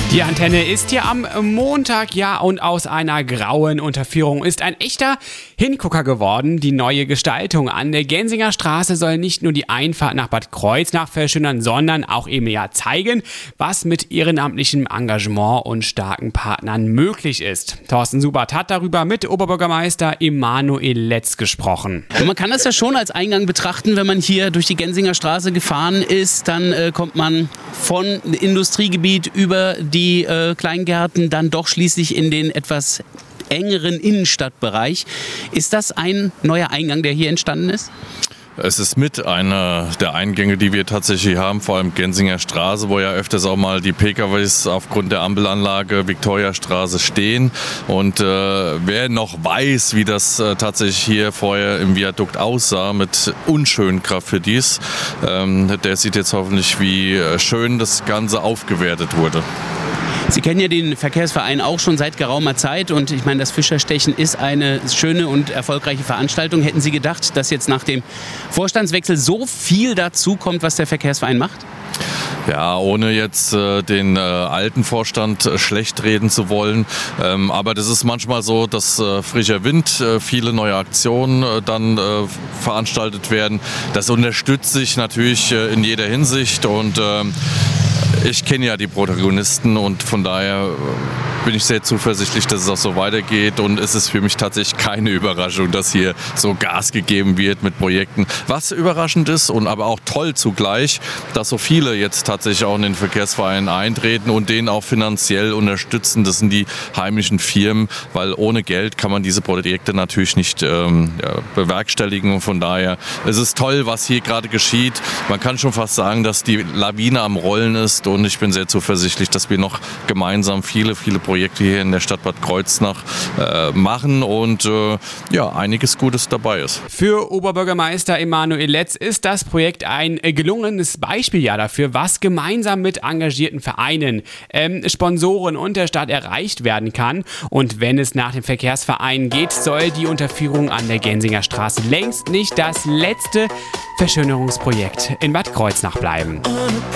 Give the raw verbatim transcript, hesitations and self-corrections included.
Die Antenne ist hier am Montag, ja, und aus einer grauen Unterführung ist ein echter Hingucker geworden. Die neue Gestaltung an der Gensinger Straße soll nicht nur die Einfahrt nach Bad Kreuznach verschönern, sondern auch eben ja zeigen, was mit ehrenamtlichem Engagement und starken Partnern möglich ist. Thorsten Subert hat darüber mit Oberbürgermeister Emanuel Letz gesprochen. Und man kann das ja schon als Eingang betrachten, wenn man hier durch die Gensinger Straße gefahren ist, dann äh, kommt man von Industriegebiet über die Die äh, Kleingärten dann doch schließlich in den etwas engeren Innenstadtbereich. Ist das ein neuer Eingang, der hier entstanden ist? Es ist mit einer der Eingänge, die wir tatsächlich haben, vor allem Gensinger Straße, wo ja öfters auch mal die P K Ws aufgrund der Ampelanlage Viktoriastraße stehen. Und äh, wer noch weiß, wie das äh, tatsächlich hier vorher im Viadukt aussah mit unschönen Graffitis, ähm, der sieht jetzt hoffentlich, wie schön das Ganze aufgewertet wurde. Sie kennen ja den Verkehrsverein auch schon seit geraumer Zeit und ich meine, das Fischerstechen ist eine schöne und erfolgreiche Veranstaltung. Hätten Sie gedacht, dass jetzt nach dem Vorstandswechsel so viel dazu kommt, was der Verkehrsverein macht? Ja, ohne jetzt äh, den äh, alten Vorstand äh, schlecht reden zu wollen. Ähm, aber das ist manchmal so, dass äh, frischer Wind, äh, viele neue Aktionen äh, dann äh, veranstaltet werden. Das unterstützt sich natürlich äh, in jeder Hinsicht und äh, ich kenne ja die Protagonisten und von daher bin ich sehr zuversichtlich, dass es auch so weitergeht. Und es ist für mich tatsächlich keine Überraschung, dass hier so Gas gegeben wird mit Projekten. Was überraschend ist und aber auch toll zugleich, dass so viele jetzt tatsächlich auch in den Verkehrsverein eintreten und den auch finanziell unterstützen. Das sind die heimischen Firmen, weil ohne Geld kann man diese Projekte natürlich nicht ähm, ja, bewerkstelligen. Und von daher es ist toll, was hier gerade geschieht. Man kann schon fast sagen, dass die Lawine am Rollen ist. Und ich bin sehr zuversichtlich, dass wir noch gemeinsam viele, viele Projekte hier in der Stadt Bad Kreuznach äh, machen und äh, ja, einiges Gutes dabei ist. Für Oberbürgermeister Emanuel Letz ist das Projekt ein gelungenes Beispiel ja dafür, was gemeinsam mit engagierten Vereinen, ähm, Sponsoren und der Stadt erreicht werden kann. Und wenn es nach dem Verkehrsverein geht, soll die Unterführung an der Gensinger Straße längst nicht das letzte Verschönerungsprojekt in Bad Kreuznach bleiben.